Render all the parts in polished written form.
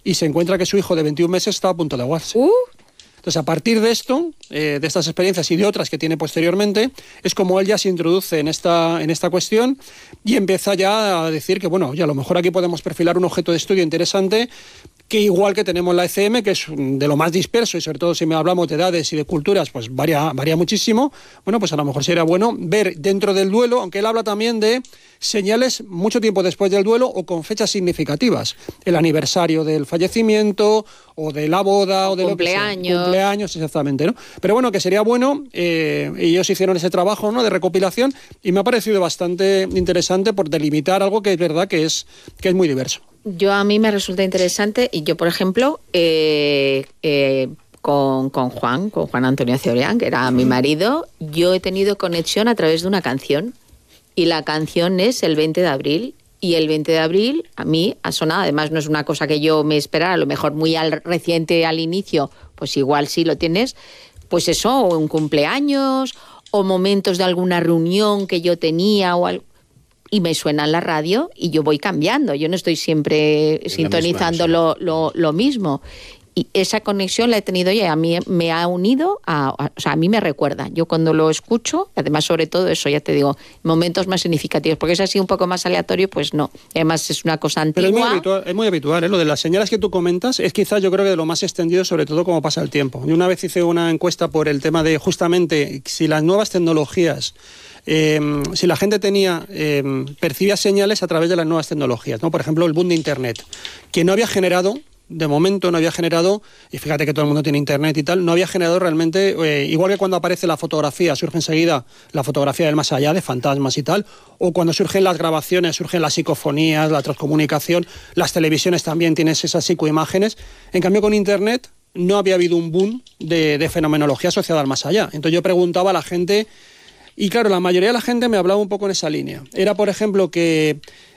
y se encuentra que su hijo de 21 meses está a punto de ahogarse. Entonces, a partir de esto, de estas experiencias y de otras que tiene posteriormente, es como él ya se introduce en esta cuestión y empieza ya a decir que, bueno, ya a lo mejor aquí podemos perfilar un objeto de estudio interesante, que igual que tenemos la ECM, que es de lo más disperso, y sobre todo si me hablamos de edades y de culturas, pues varía muchísimo. Bueno, pues a lo mejor sería bueno ver dentro del duelo, aunque él habla también de señales mucho tiempo después del duelo o con fechas significativas. El aniversario del fallecimiento, o de la boda, o de cumpleaños. Lo que sea. Cumpleaños, exactamente, ¿no? Pero bueno, que sería bueno, ellos hicieron ese trabajo, ¿no?, de recopilación, y me ha parecido bastante interesante por delimitar algo que es verdad que es muy diverso. A mí me resulta interesante, y yo, por ejemplo, con Juan Antonio Cebrián, que era mi marido, yo he tenido conexión a través de una canción, y la canción es el 20 de abril, y el 20 de abril a mí ha sonado, además no es una cosa que yo me esperara, a lo mejor muy reciente al inicio, pues igual sí lo tienes, pues eso, o un cumpleaños, o momentos de alguna reunión que yo tenía, o algo, y me suena en la radio y yo voy cambiando, yo no estoy siempre sintonizando lo mismo. Y esa conexión la he tenido y a mí me ha unido, o sea, a mí me recuerda. Yo cuando lo escucho, además sobre todo eso, ya te digo, momentos más significativos, porque es así un poco más aleatorio, pues no. Además es una cosa antigua. Pero es muy habitual, ¿eh? Lo de las señales que tú comentas es quizás yo creo que de lo más extendido, sobre todo como pasa el tiempo. Yo una vez hice una encuesta por el tema de justamente si las nuevas tecnologías, si la gente percibía señales a través de las nuevas tecnologías, ¿no? Por ejemplo, el boom de Internet, que no había generado, de momento no había generado, y fíjate que todo el mundo tiene internet y tal, no había generado realmente, igual que cuando aparece la fotografía, surge enseguida la fotografía del más allá, de fantasmas y tal, o cuando surgen las grabaciones, surgen las psicofonías, la transcomunicación, las televisiones también tienes esas psicoimágenes. En cambio, con internet no había habido un boom de fenomenología asociada al más allá. Entonces yo preguntaba a la gente, y claro, la mayoría de la gente me hablaba un poco en esa línea. Era, por ejemplo, que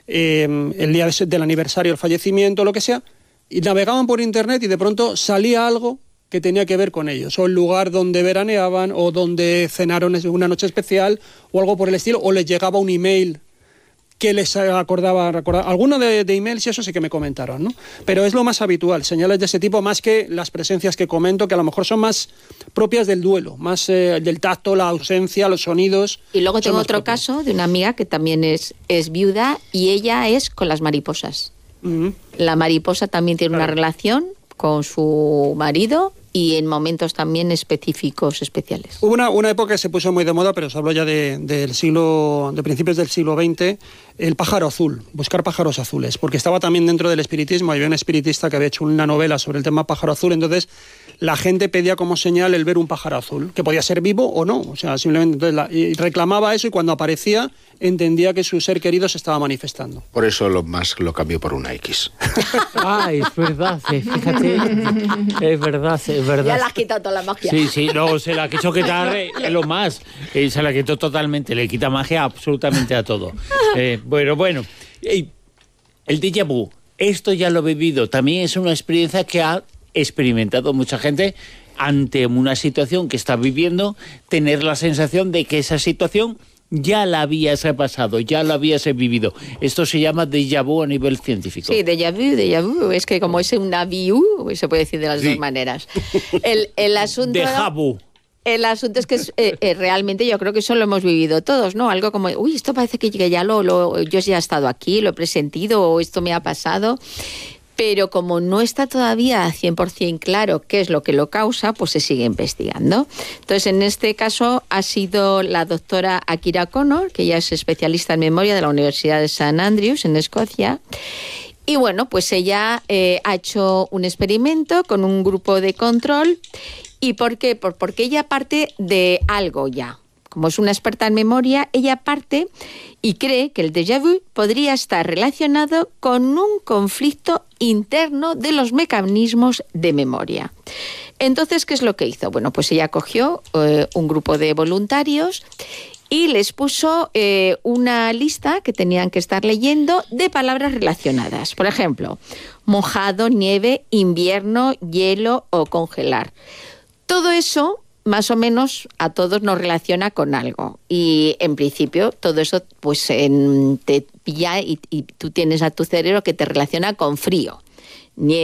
el día del aniversario del fallecimiento, lo que sea, y navegaban por internet y de pronto salía algo que tenía que ver con ellos, o el lugar donde veraneaban, o donde cenaron una noche especial, o algo por el estilo, o les llegaba un email que les acordaba alguno de emails, y eso sí que me comentaron, ¿no? Pero es lo más habitual, señales de ese tipo, más que las presencias que comento, que a lo mejor son más propias del duelo, más del tacto, la ausencia, los sonidos. Y luego tengo otro caso de una amiga que también es viuda, y ella es con las mariposas. La mariposa también tiene una relación con su marido y en momentos también específicos, especiales. Hubo una época que se puso muy de moda, pero os hablo ya de principios del siglo XX, el pájaro azul, buscar pájaros azules, porque estaba también dentro del espiritismo. Había un espiritista que había hecho una novela sobre el tema pájaro azul, entonces la gente pedía como señal el ver un pájaro azul, que podía ser vivo o no, o sea, simplemente y reclamaba eso, y cuando aparecía entendía que su ser querido se estaba manifestando. Por eso lo cambió por una X. Es verdad, fíjate, es verdad. Ya le has quitado toda la magia. Sí, no, se la quiso quitar lo más, se la quitó totalmente, le quita magia absolutamente a todo. Bueno, el déjà vu, esto ya lo he vivido, también es una experiencia que ha experimentado mucha gente ante una situación que está viviendo, tener la sensación de que esa situación ya la habías pasado, ya la habías vivido. Esto se llama déjà vu a nivel científico. Sí, déjà vu, es que como es una vu, se puede decir de las dos maneras. El asunto... Déjà vu. El asunto es que realmente yo creo que eso lo hemos vivido todos, ¿no? Algo como, esto parece que ya yo ya he estado aquí, lo he presentido, o esto me ha pasado. Pero como no está todavía 100% claro qué es lo que lo causa, pues se sigue investigando. Entonces, en este caso ha sido la doctora Akira Connor, que ella es especialista en memoria de la Universidad de St. Andrews, en Escocia. Y bueno, pues ella ha hecho un experimento con un grupo de control. ¿Y por qué? Porque ella parte de algo ya. Como es una experta en memoria, ella parte y cree que el déjà vu podría estar relacionado con un conflicto interno de los mecanismos de memoria. Entonces, ¿qué es lo que hizo? Bueno, pues ella cogió un grupo de voluntarios y les puso una lista que tenían que estar leyendo de palabras relacionadas. Por ejemplo, mojado, nieve, invierno, hielo o congelar. Todo eso más o menos a todos nos relaciona con algo. Y en principio todo eso pues te pilla y tú tienes a tu cerebro que te relaciona con frío.